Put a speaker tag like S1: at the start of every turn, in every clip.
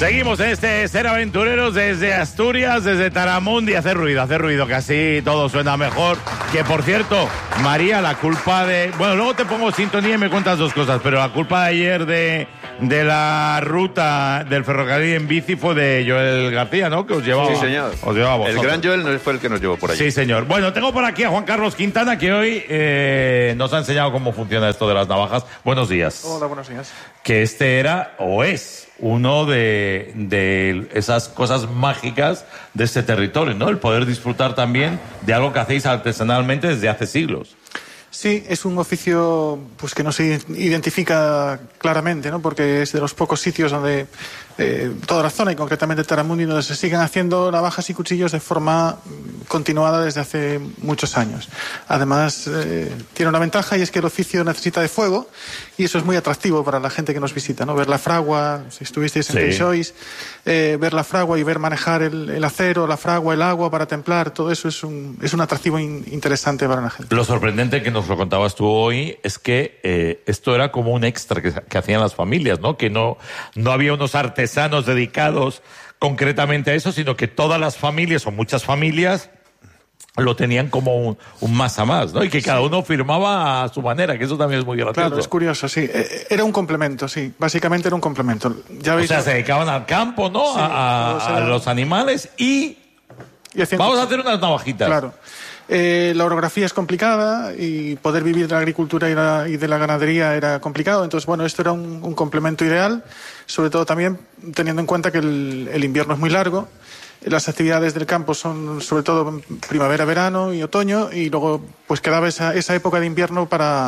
S1: Seguimos en este Ser Aventureros desde Asturias, desde Taramundi. Hace ruido, que así todo suena mejor. Que por cierto, María, la culpa de... Bueno, luego te pongo sintonía y me cuentas dos cosas, pero la culpa de ayer de la ruta del ferrocarril en bici fue de Joel García, ¿no? Que os llevaba.
S2: Sí, señor.
S1: Os llevaba vosotros.
S2: El gran Joel no fue el que nos llevó por allí.
S1: Sí, señor. Bueno, tengo por aquí a Juan Carlos Quintana, que hoy nos ha enseñado cómo funciona esto de las navajas. Buenos días.
S3: Hola, buenos días.
S1: Que este era, o es, uno de esas cosas mágicas de este territorio, ¿no? El poder disfrutar también de algo que hacéis artesanalmente desde hace siglos.
S3: Sí, es un oficio pues que no se identifica claramente, ¿no? Porque es de los pocos sitios donde toda la zona y concretamente Taramundi donde se siguen haciendo navajas y cuchillos de forma continuada desde hace muchos años. Además tiene una ventaja y es que el oficio necesita de fuego y eso es muy atractivo para la gente que nos visita, ¿no? Ver la fragua, si estuvisteis en Teixois, ver la fragua y ver manejar el acero, la fragua, el agua para templar, todo eso es un atractivo interesante para la gente.
S1: Lo sorprendente que nos lo contabas tú hoy es que esto era como un extra que hacían las familias, ¿no? Que no había unos artesanos dedicados concretamente a eso, sino que todas las familias o muchas familias lo tenían como un más a más, ¿no? Y que cada uno firmaba a su manera, que eso también es muy gracioso.
S3: Claro, es curioso, sí. Era un complemento, sí. Básicamente era un complemento. ¿Ya veis?
S1: O sea, se dedicaban al campo, ¿no?
S3: Sí,
S1: a los animales y vamos a hacer unas navajitas.
S3: Claro. La orografía es complicada y poder vivir de la agricultura y de la ganadería era complicado. Entonces, bueno, esto era un complemento ideal, sobre todo también teniendo en cuenta que el invierno es muy largo. Las actividades del campo son sobre todo primavera, verano y otoño, y luego pues quedaba esa época de invierno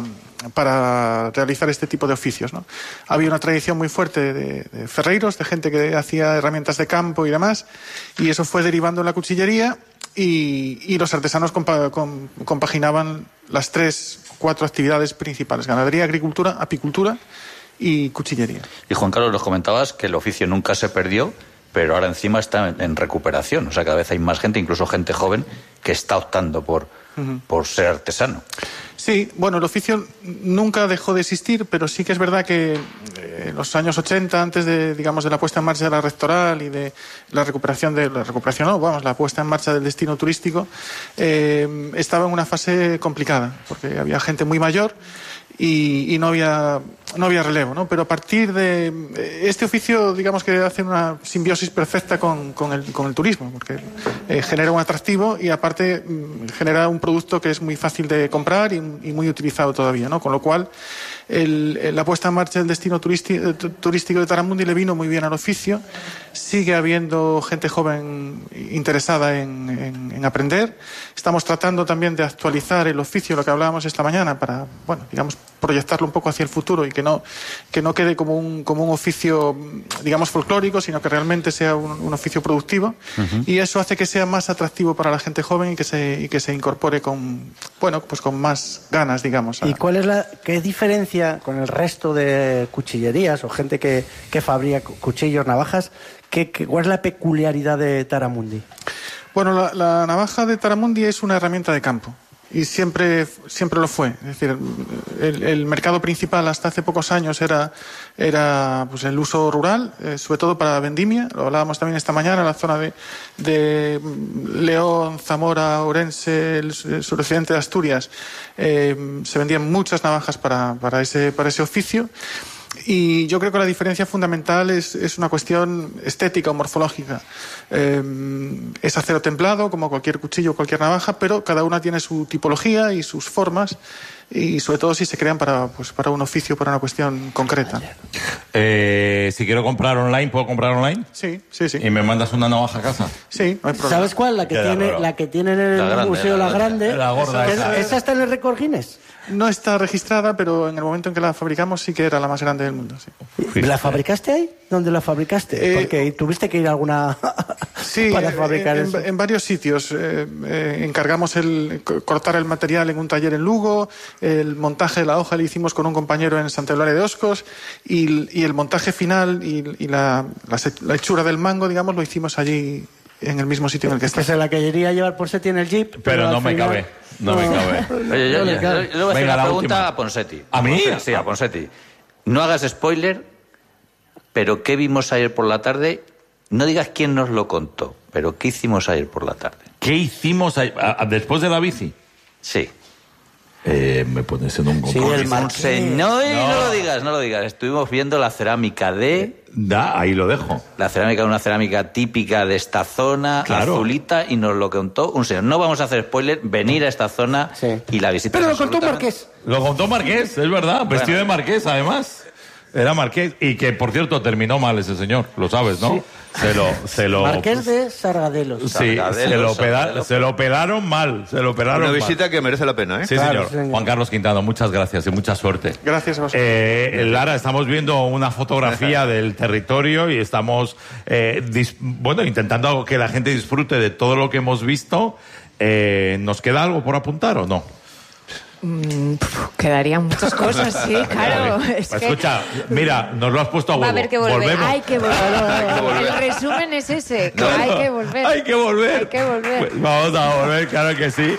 S3: para realizar este tipo de oficios, ¿no? Había una tradición muy fuerte de ferreiros, de gente que hacía herramientas de campo y demás, y eso fue derivando en la cuchillería y los artesanos compaginaban las 3-4 actividades principales: ganadería, agricultura, apicultura y cuchillería.
S4: Y Juan Carlos, nos comentabas que el oficio nunca se perdió, pero ahora encima está en recuperación. O sea, cada vez hay más gente, incluso gente joven, que está optando por ser artesano.
S3: Sí, bueno, el oficio nunca dejó de existir, pero sí que es verdad que en los años 80, antes de la puesta en marcha de la rectoral y de la la puesta en marcha del destino turístico, estaba en una fase complicada, porque había gente muy mayor y no había relevo, ¿no? Pero a partir de este oficio, digamos que hace una simbiosis perfecta con el turismo, porque genera un atractivo y aparte genera un producto que es muy fácil de comprar y muy utilizado todavía, ¿no? Con lo cual la puesta en marcha del destino turístico de Taramundi le vino muy bien al oficio. Sigue habiendo gente joven interesada en aprender. Estamos tratando también de actualizar el oficio, lo que hablábamos esta mañana, para, bueno, digamos, proyectarlo un poco hacia el futuro y que no quede como un oficio, digamos, folclórico, sino que realmente sea un oficio productivo. Y eso hace que sea más atractivo para la gente joven y que se incorpore con más ganas, digamos.
S5: ¿Y qué diferencia con el resto de cuchillerías o gente que fabrica cuchillos, navajas? ¿Cuál es la peculiaridad de Taramundi?
S3: Bueno, la navaja de Taramundi es una herramienta de campo. Y siempre lo fue. Es decir, el mercado principal hasta hace pocos años era pues el uso rural, sobre todo para vendimia. Lo hablábamos también esta mañana en la zona de León, Zamora, Ourense, el suroccidente de Asturias. Se vendían muchas navajas para ese oficio. Y yo creo que la diferencia fundamental es una cuestión estética o morfológica. Es acero templado, como cualquier cuchillo o cualquier navaja, pero cada una tiene su tipología y sus formas, y sobre todo si se crean para un oficio, para una cuestión concreta.
S1: Si quiero comprar online, ¿puedo comprar online?
S3: Sí.
S1: ¿Y me mandas una navaja a casa?
S3: Sí, no hay problema.
S5: ¿Sabes cuál? La que tiene en el museo La Grande.
S1: La gorda esa.
S5: ¿Esa está en el récord Guinness?
S3: No está registrada, pero en el momento en que la fabricamos sí que era la más grande del mundo. Sí.
S5: ¿La fabricaste ahí? ¿Dónde la fabricaste? Porque tuviste que ir a alguna para fabricar eso.
S3: En varios sitios. Encargamos cortar el material en un taller en Lugo, el montaje de la hoja lo hicimos con un compañero en Santa Eulalia de Oscos y el montaje final y la hechura del mango, digamos, lo hicimos allí en el mismo sitio en el que está.
S5: Que se la quería llevar por Seti en el jeep.
S1: Pero no me cabe. No me cabe.
S4: Oye, yo le voy a hacer una pregunta
S1: última.
S4: a Ponseti.
S1: ¿A mí?
S4: Sí, a Ponseti. No hagas spoiler pero ¿qué vimos ayer por la tarde? No digas quién nos lo contó, pero ¿qué hicimos ayer por la tarde?
S1: ¿Qué hicimos después de la bici?
S4: Sí.
S1: Me pones en un
S5: Sí, el Marqués.
S4: No lo digas. Estuvimos viendo la cerámica
S1: ahí lo dejo.
S4: La cerámica, una cerámica típica de esta zona,
S1: Claro.
S4: azulita, y nos lo contó un señor. No vamos a hacer spoiler, venir a esta zona y la visita.
S5: Pero
S4: es
S5: lo contó
S4: absolutamente-
S5: Marqués.
S1: Lo contó Marqués, es verdad. Vestido de Marqués, además. Era Marqués. Y que, por cierto, terminó mal ese señor. Lo sabes, ¿no?
S5: Sí.
S1: Se lo...
S5: Marqués de Sargadelos.
S1: Sí, se lo pelaron mal. Se lo pelaron
S2: Una
S1: mal.
S2: visita que merece la pena, ¿eh?
S1: Sí,
S5: Claro,
S1: señor.
S5: señor.
S1: Juan Carlos Quintano, muchas gracias y mucha suerte.
S3: Gracias a vosotros.
S1: Lara, estamos viendo una fotografía del territorio y estamos intentando que la gente disfrute de todo lo que hemos visto. ¿Nos queda algo por apuntar o no?
S6: Quedarían muchas cosas, sí, claro. Es que
S1: Escucha, mira, nos lo has puesto a huevo.
S6: va a haber que volver.
S1: Volvemos.
S6: Hay que volver. El resumen es ese, que hay que volver.
S1: Hay que volver.
S6: Hay que volver.
S1: Pues vamos a volver, claro que sí.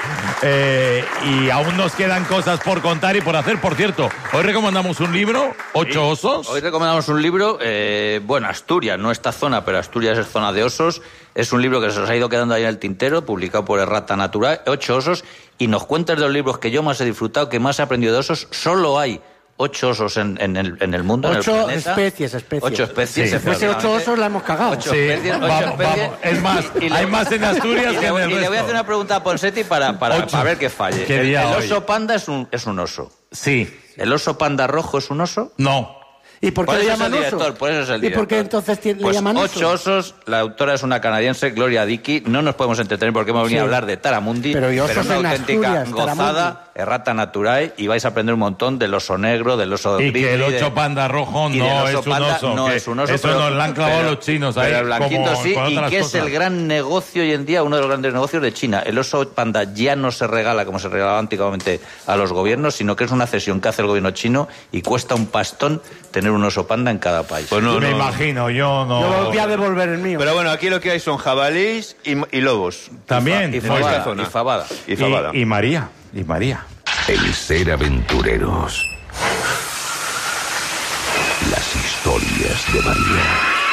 S1: Y aún nos quedan cosas por contar y por hacer. Por cierto, hoy recomendamos un libro, Ocho osos.
S4: Hoy recomendamos un libro, Asturias, no esta zona, pero Asturias es zona de osos. Es un libro que se nos ha ido quedando ahí en el tintero, publicado por Errata Natural, 8 osos, y nos cuentas de los libros que yo más he disfrutado, que más he aprendido de osos. Solo hay 8 osos en el mundo, en el
S5: 8
S4: planeta.
S5: especies.
S4: 8 especies.
S1: Sí.
S5: Si fuese 8 osos la hemos cagado.
S4: Ocho
S1: Sí,
S4: especies, ocho
S1: vamos,
S4: especies.
S1: vamos. Es más, hay más en Asturias que en el
S4: Y le voy a
S1: resto.
S4: hacer una pregunta a Ponsetti para
S1: Ocho.
S4: ver que falle.
S1: ¿Qué
S4: El
S1: día hoy?
S4: oso panda es un oso.
S1: Sí,
S4: ¿El oso panda rojo es un oso?
S1: no.
S5: ¿Y por qué
S4: Por
S5: le
S4: eso es
S5: llaman
S4: el
S5: oso?
S4: director, por eso es el
S5: ¿Y por qué
S4: director.
S5: entonces le
S4: Pues
S5: llaman oso?
S4: 8 osos, la autora es una canadiense, Gloria Dickey. No nos podemos entretener porque hemos venido
S5: Sí.
S4: a hablar de Taramundi,
S5: Pero y osos
S4: es una
S5: en
S4: auténtica
S5: Asturias,
S4: gozada,
S5: Taramundi.
S4: Errata Naturae, y vais a aprender un montón del oso negro, del oso
S1: Y
S4: grizzly,
S1: que el
S4: de-
S1: ocho panda rojo
S4: y del
S1: no
S4: oso
S1: es un
S4: panda
S1: oso.
S4: no
S1: que
S4: es un oso,
S1: eso
S4: pero-
S1: nos lo han clavado
S4: pero-
S1: los chinos ahí.
S4: pero el blanquito
S1: como
S4: sí,
S1: con
S4: y
S1: otras
S4: que es
S1: cosas.
S4: el gran negocio hoy en día, uno de los grandes negocios de China. El oso panda ya no se regala como se regalaba antiguamente a los gobiernos, sino que es una cesión que hace el gobierno chino y cuesta un pastón tener un oso panda en cada país.
S2: Pues no,
S1: Me
S2: no.
S1: imagino, yo no.
S5: Yo voy a devolver el mío.
S2: Pero bueno, aquí lo que hay son jabalís y lobos.
S1: También.
S4: y
S2: en esta
S4: fabada,
S2: zona.
S4: y fabada.
S2: Y fabada.
S1: Y María.
S7: El ser aventureros. Las historias de María.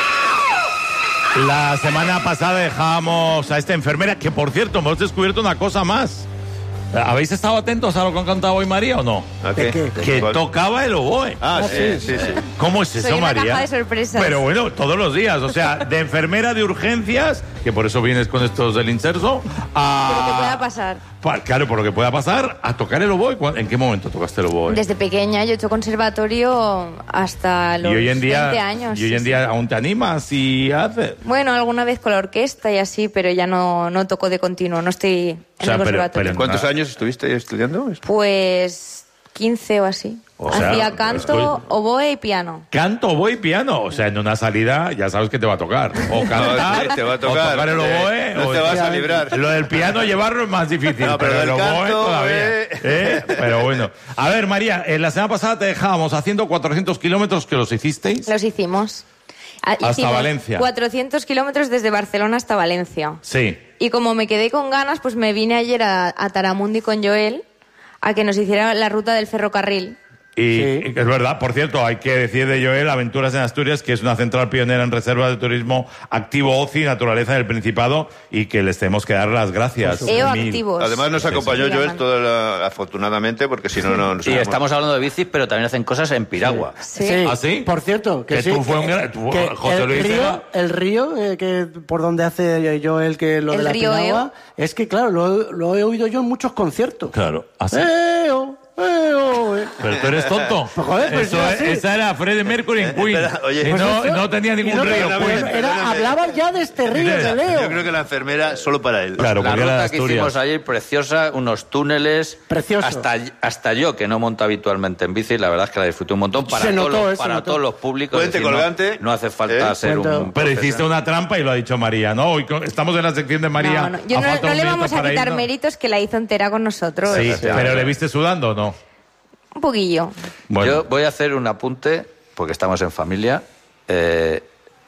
S1: La semana pasada dejábamos a esta enfermera, que por cierto, hemos descubierto una cosa más. ¿Habéis estado atentos a lo que ha contado hoy María o no?
S2: ¿A
S5: ¿De
S2: qué?
S5: qué?
S1: Que
S2: ¿Cuál?
S1: tocaba el oboe.
S2: Ah, sí.
S1: ¿Cómo es eso,
S6: Soy una
S1: María?
S6: caja de sorpresas.
S1: Pero bueno, todos los días. O sea, de enfermera de urgencias, que por eso vienes con estos del inserso, a...
S6: Por lo que pueda pasar.
S1: Claro, por lo que pueda pasar, a tocar el oboe. ¿En qué momento tocaste el oboe?
S6: Desde pequeña yo he hecho conservatorio hasta los
S1: y hoy en día,
S6: 20 años.
S1: y hoy en
S6: sí,
S1: día
S6: sí.
S1: aún te animas y haces.
S6: Bueno, alguna vez con la orquesta y así, pero ya no toco de continuo, no estoy en
S1: O sea,
S6: el conservatorio.
S1: pero-
S2: ¿Cuántos años estuviste estudiando?
S6: Pues 15 o así.
S1: O sea,
S6: Hacía canto,
S1: pues-
S6: oboe y piano.
S1: Canto, oboe y piano. O sea, en una salida ya sabes que te va a tocar. O cantar,
S2: No, te va a tocar.
S1: o tocar el oboe.
S2: No
S1: o
S2: te vas a librar.
S1: Lo del piano llevarlo es más difícil,
S2: No, pero
S1: pero el
S2: del
S1: oboe
S2: canto,
S1: todavía. Pero bueno. A ver, María, la semana pasada te dejábamos haciendo 400 kilómetros, que los hicisteis.
S6: Los hicimos.
S1: Hasta
S6: Hicimos
S1: Valencia.
S6: 400 kilómetros desde Barcelona hasta Valencia.
S1: Sí.
S6: Y como me quedé con ganas, pues me vine ayer a Taramundi con Joel a que nos hiciera la ruta del ferrocarril.
S1: Y
S5: Sí.
S1: es verdad, por cierto, hay que decir de Joel Aventuras en Asturias, que es una central pionera en reservas de turismo activo, ocio y naturaleza en el Principado, y que les tenemos que dar las gracias.
S6: EO
S1: Mil.
S6: activos.
S2: Además nos acompañó
S6: sí.
S2: Joel afortunadamente, porque si no, no nos
S4: Y
S2: hubiéramos-
S4: estamos hablando de bicis, pero también hacen cosas en piragua.
S6: Sí.
S1: ¿Ah, sí?
S5: Por cierto, que,
S1: Que
S5: sí.
S1: tú fue un gran- tú, José Luis era-
S5: el río que por donde hace yo el que lo
S6: El
S5: de la
S6: río
S5: piragua, es que claro, lo he oído yo en muchos conciertos.
S1: Claro, así.
S5: ¡Eo! ¡Eo!
S1: Pero tú eres tonto.
S5: Pues joder, pues
S1: Eso
S5: yo
S1: es-
S5: sí.
S1: esa era Freddie Mercury en Queen.
S2: Espera, oye.
S1: y
S2: Pues
S1: no,
S5: eso-
S1: no tenía
S5: y
S1: ningún
S5: no,
S1: río.
S5: pero
S1: Queen.
S5: hablaba ya de este río de Leo.
S2: Yo creo que la enfermera solo para él.
S1: Claro,
S4: La
S1: porque era de
S4: ruta que
S1: Asturias.
S4: hicimos ayer, preciosa, unos túneles.
S5: Precioso.
S4: Hasta yo, que no monto habitualmente en bici, la verdad es que la disfruté un montón. Para,
S5: Se
S4: todos,
S5: notó,
S4: los,
S5: se
S4: para
S5: notó.
S4: todos los públicos.
S2: Puente
S4: no-
S2: colgante.
S4: No, hace falta ser
S5: Puente-
S4: un...
S1: Pero hiciste una trampa y lo ha dicho María, ¿no? Hoy estamos en la sección de María.
S6: No, no, yo
S1: A
S6: no,
S1: falta
S6: no
S1: un
S6: le
S1: minuto
S6: vamos a
S1: para
S6: quitar
S1: irnos.
S6: méritos, que la hizo entera con nosotros.
S1: Sí, pero ¿le viste sudando o no?
S6: Un poquillo.
S1: Bueno.
S4: Yo voy a hacer un apunte, porque estamos en familia.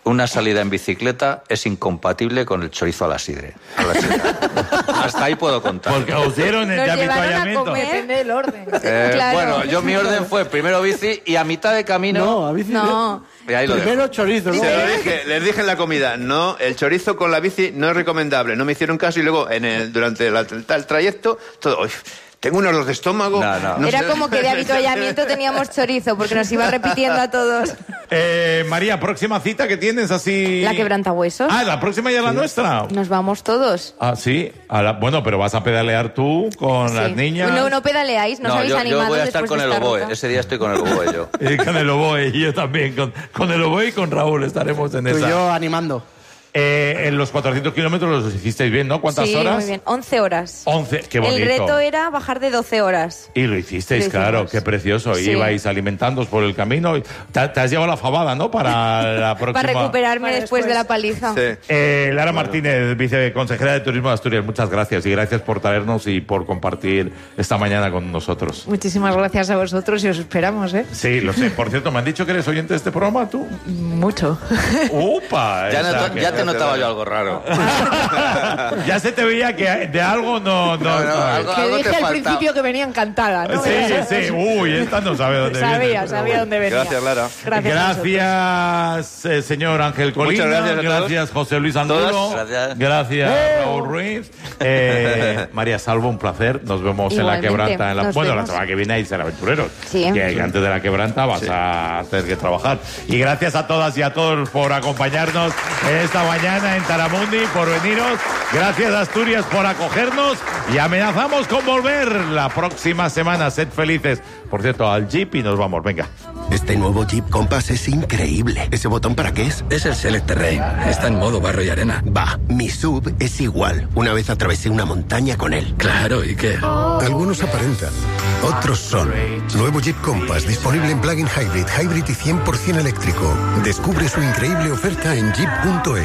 S4: una salida en bicicleta es incompatible con el chorizo a la sidre. Hasta ahí puedo contar.
S1: Porque os dieron el
S6: Nos
S1: de
S6: llevaron a
S1: avituallamiento.
S6: comer.
S8: Depende del orden.
S6: Claro.
S4: Bueno, mi orden fue primero bici y a mitad de camino...
S5: No, a bici.
S6: No.
S4: Y ahí lo dejo.
S5: Primero chorizo, ¿no?
S2: Se lo dije, les dije en la comida, no, el chorizo con la bici no es recomendable. No me hicieron caso y luego durante el trayecto, todo... "Uy, tengo un dolor de estómago.
S4: No.
S6: Era
S2: sé".
S6: como que de avituallamiento teníamos chorizo, porque nos iba repitiendo a todos.
S1: María, próxima cita que tienes así.
S6: La quebrantahuesos.
S1: Ah, la próxima ya es la nuestra.
S6: Nos vamos todos.
S1: Ah, sí. Bueno, pero vas a pedalear tú con las
S6: Sí.
S1: niñas.
S6: No pedaleáis, no os habéis
S4: yo
S6: animado
S4: voy a estar
S6: después
S4: con
S6: de
S4: el
S6: esta
S4: oboe.
S6: ruta.
S4: Ese día estoy con el oboe yo.
S1: Y con el oboe, y yo también. Con el oboe y con Raúl estaremos en
S5: Tú y
S1: esa.
S5: yo animando.
S1: En los 400 kilómetros los hicisteis bien, ¿no? ¿Cuántas
S6: Sí,
S1: horas?
S6: muy bien. 11 horas.
S1: 11, qué bonito.
S6: El reto era bajar de 12 horas.
S1: Y lo hicisteis,
S6: Lo
S1: claro,
S6: hicimos.
S1: qué precioso.
S6: Sí.
S1: Ibais alimentándoos por el camino. Te has llevado la fabada, ¿no? Para la próxima.
S6: Para recuperarme
S8: Para
S6: después de
S8: después.
S6: la paliza.
S2: Sí.
S1: Lara Martínez, viceconsejera de Turismo de Asturias, muchas gracias. Y gracias por traernos y por compartir esta mañana con nosotros.
S8: Muchísimas gracias a vosotros y os esperamos, ¿eh?
S1: Sí, lo sé. Por cierto, ¿me han dicho que eres oyente de este programa, tú?
S8: Mucho.
S1: ¡Upa!
S4: Ya te notaba yo algo raro.
S1: Ya se te veía que de algo no.
S4: algo-
S8: Que
S4: te
S8: dije al
S4: faltaba.
S8: principio que venía encantada, ¿no?
S1: Sí. Uy, esta no sabe dónde viene.
S8: Sabía dónde venía.
S2: Gracias, Lara.
S1: Gracias, señor Ángel Colina.
S2: Muchas gracias a todos.
S1: Gracias, José Luis Angulo.
S4: Todos, gracias.
S1: Gracias, Raúl Ruiz. María Salvo, un placer. Nos vemos en la
S6: Igualmente.
S1: quebranta.
S6: Nos
S1: La
S6: vemos.
S1: semana que viene hay Ser Aventureros.
S6: Sí.
S1: Que antes de la quebranta vas a tener que trabajar. Y gracias a todas y a todos por acompañarnos esta mañana en Taramundi, por veniros. Gracias, Asturias, por acogernos. Y amenazamos con volver la próxima semana. Sed felices. Por cierto, al Jeep y nos vamos. Venga.
S9: Este nuevo Jeep Compass es increíble. ¿Ese botón para qué es?
S10: Es el Select Terrain. Está en modo barro y arena.
S9: Va, mi SUV es igual. Una vez atravesé una montaña con él.
S10: Claro, ¿y qué?
S11: Algunos aparentan, otros son. Nuevo Jeep Compass disponible en plug-in hybrid y 100% eléctrico. Descubre su increíble oferta en jeep.es.